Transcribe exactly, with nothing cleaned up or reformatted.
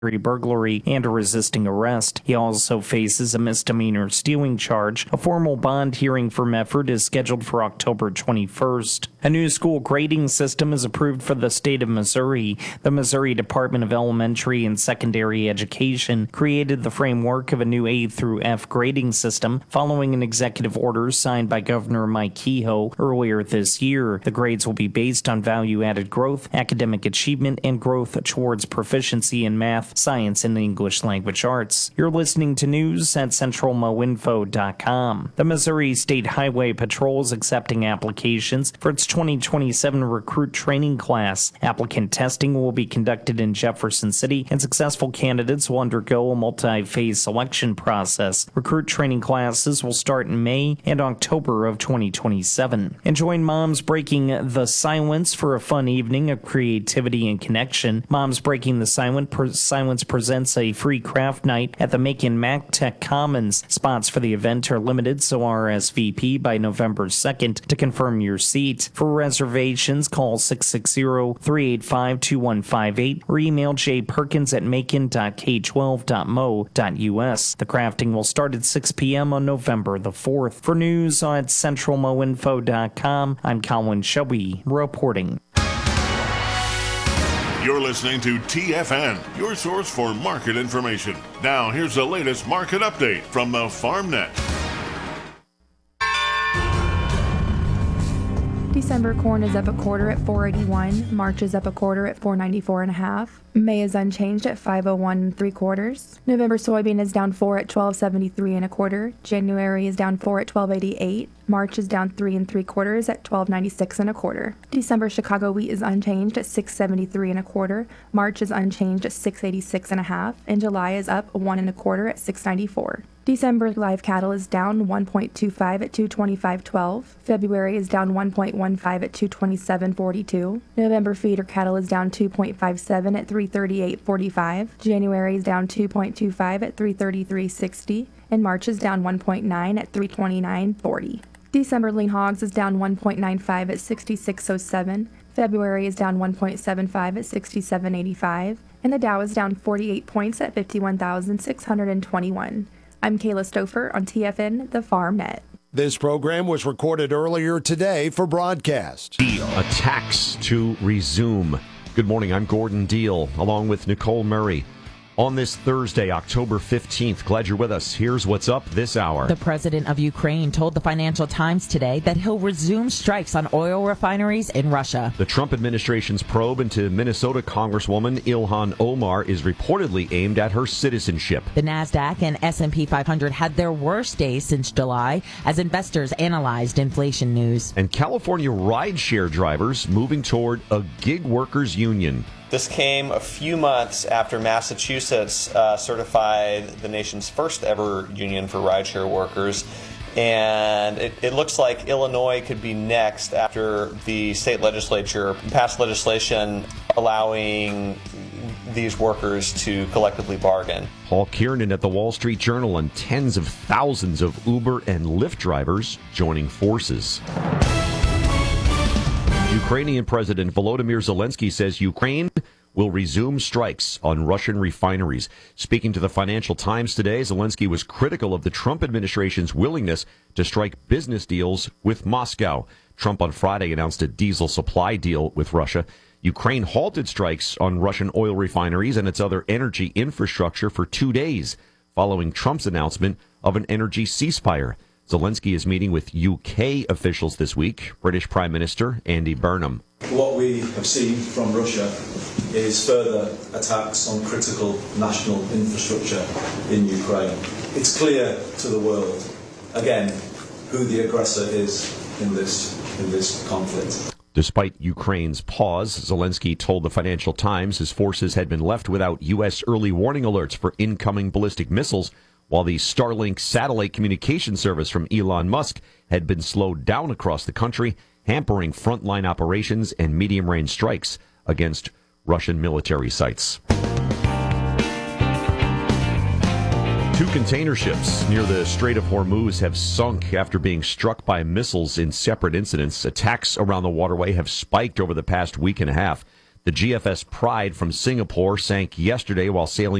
burglary, and a resisting arrest. He also faces a misdemeanor stealing charge. A formal bond hearing for Mefford is scheduled for October twenty-first. A new school grading system is approved for the state of Missouri. The Missouri Department of Elementary and Secondary Education created the framework of a new A through F grading system following an executive order signed by Governor Mike Kehoe earlier this year. The grades will be based on value-added growth, academic achievement, and growth towards proficiency in math, science, and English language arts. You're listening to news at central mo info dot com. The Missouri State Highway Patrol is accepting applications for its twenty twenty-seven recruit training class. Applicant testing will be conducted in Jefferson City, and successful candidates will undergo a multi-phase selection process. Recruit training classes will start in May and October of twenty twenty-seven. And join Moms Breaking the Silence for a fun evening of creativity and connection. Moms Breaking the Silence Silence presents a free craft night at the Macon Mac Tech Commons. Spots for the event are limited, so R S V P by November second to confirm your seat. For reservations, call six six zero, three eight five, two one five eight or email jperkins at macon dot k twelve dot mo dot u s. The crafting will start at six p.m. on November the fourth. For news at central mo info dot com, I'm Colin Shelby reporting. You're listening to T F N, your source for market information. Now, here's the latest market update from the FarmNet. December corn is up a quarter at four eighty-one. March is up a quarter at four ninety-four and a half. May is unchanged at five oh one and three quarters. November soybean is down four at twelve seventy-three and a quarter. January is down four at twelve eighty-eight. March is down three and three quarters at twelve ninety-six and a quarter. December Chicago wheat is unchanged at six seventy-three and a quarter. March is unchanged at six eighty-six and a half, and July is up one and a quarter at six ninety-four. December live cattle is down one point two five at two twenty-five twelve. February is down one point one five at two twenty-seven forty-two. November feeder cattle is down two point five seven at three thirty-eight forty-five. January is down two point two five at three thirty-three sixty, and March is down one point nine at three twenty-nine forty. December lean hogs is down one point nine five at sixty-six oh seven. February is down one point seven five at sixty-seven eighty-five, and the Dow is down forty-eight points at fifty-one thousand six hundred twenty-one. I'm Kayla Stouffer on T F N, the FarmNet. This program was recorded earlier today for broadcast. Attacks to resume. Good morning, I'm Gordon Deal, along with Nicole Murray. On this Thursday, October fifteenth, glad you're with us. Here's what's up this hour. The president of Ukraine told the Financial Times today that he'll resume strikes on oil refineries in Russia. The Trump administration's probe into Minnesota Congresswoman Ilhan Omar is reportedly aimed at her citizenship. The NASDAQ and S and P five hundred had their worst days since July as investors analyzed inflation news. And California rideshare drivers moving toward a gig workers union. This came a few months after Massachusetts uh, certified the nation's first ever union for rideshare workers. And it, it looks like Illinois could be next after the state legislature passed legislation allowing these workers to collectively bargain. Paul Kiernan at the Wall Street Journal on tens of thousands of Uber and Lyft drivers joining forces. Ukrainian President Volodymyr Zelensky says Ukraine will resume strikes on Russian refineries. Speaking to the Financial Times today, Zelensky was critical of the Trump administration's willingness to strike business deals with Moscow. Trump on Friday announced a diesel supply deal with Russia. Ukraine halted strikes on Russian oil refineries and its other energy infrastructure for two days, following Trump's announcement of an energy ceasefire. Zelensky is meeting with U K officials this week. British Prime Minister Andy Burnham. What we have seen from Russia is further attacks on critical national infrastructure in Ukraine. It's clear to the world, again, who the aggressor is in this, in this conflict. Despite Ukraine's pause, Zelensky told the Financial Times his forces had been left without U S early warning alerts for incoming ballistic missiles, while the Starlink satellite communication service from Elon Musk had been slowed down across the country, hampering frontline operations and medium-range strikes against Russian military sites. Two container ships near the Strait of Hormuz have sunk after being struck by missiles in separate incidents. Attacks around the waterway have spiked over the past week and a half. The G F S Pride from Singapore sank yesterday while sailing